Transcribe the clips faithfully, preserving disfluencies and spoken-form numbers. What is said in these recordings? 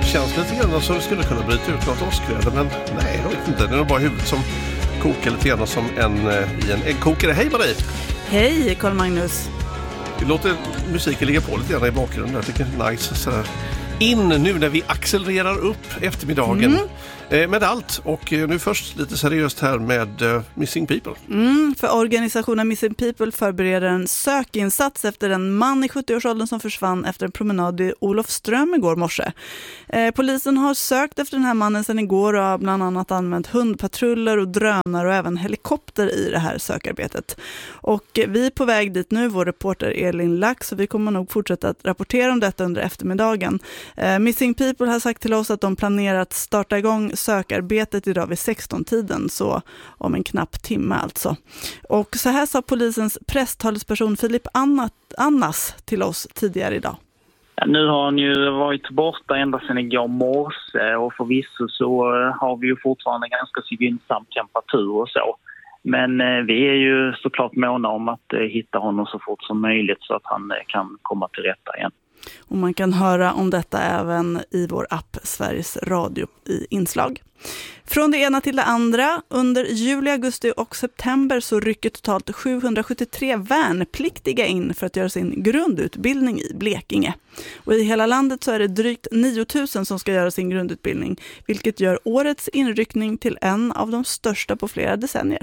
känns lite grann som det skulle kunna bryta ut något åskväder, men nej, jag vet inte. Det är nog bara huvudet som kokar lite grann som en, i en äggkokare. Hej Marie! Hej Carl Magnus! Vi låter musiken ligga på lite grann i bakgrunden. Jag tycker det är nice. Så in nu när vi accelererar upp eftermiddagen mm. eh, med allt. Och eh, nu först lite seriöst här med uh, Missing People. Mm, för organisationen Missing People förbereder en sökinsats efter en man i sjuttio-årsåldern som försvann efter en promenad i Olofström igår morse. Eh, polisen har sökt efter den här mannen sedan igår och har bland annat använt hundpatruller och drönare och även helikopter i det här sökarbetet. Och vi är på väg dit nu, vår reporter Elin Lax, och vi kommer nog fortsätta att rapportera om detta under eftermiddagen. Eh, Missing People har sagt till oss att de planerar att starta igång sökarbetet idag vid sexton-tiden, så om en knapp timme alltså. Och så här sa polisens presstalesperson Filip Annas till oss tidigare idag. Ja, nu har han ju varit borta ända sedan igår morse och förvisso så har vi ju fortfarande ganska så gynnsam temperatur och så. Men eh, vi är ju såklart måna om att eh, hitta honom så fort som möjligt så att han eh, kan komma till rätta igen. Och man kan höra om detta även i vår app Sveriges Radio i inslag. Från det ena till det andra, under juli, augusti och september så rycker totalt sjuhundrasjuttiotre värnpliktiga in för att göra sin grundutbildning i Blekinge. Och i hela landet så är det drygt nio tusen som ska göra sin grundutbildning, vilket gör årets inryckning till en av de största på flera decennier.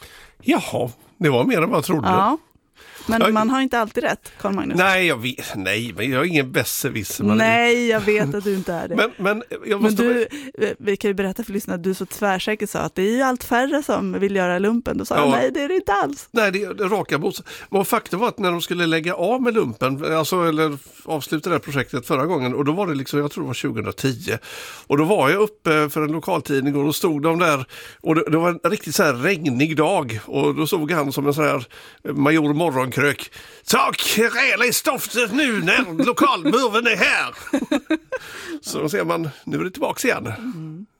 Jaha, det var mer än vad jag trodde. Ja. Men jag, man har inte alltid rätt, Carl Magnus. Nej, jag vet, nej, men jag är ingen besserwisser. Nej, jag vet att du inte är det. men, men, jag måste... men du, vi kan ju berätta för lyssnarna att du så tvärsäkert sa att det är ju allt färre som vill göra lumpen. Då sa ja. jag, nej, det är det inte alls. Nej, det är det raka bots. Men faktum var att när de skulle lägga av med lumpen, alltså, eller avsluta det här projektet förra gången, och då var det liksom, jag tror det var tjugohundratio. Och då var jag uppe för en lokaltidning och då stod de där, och det, det var en riktigt så här regnig dag, och då såg han som en så här major morgonkrök. Ta kräla i stoftet nu när lokalmurven är här. Så ser man, nu är det tillbaka igen. Mm.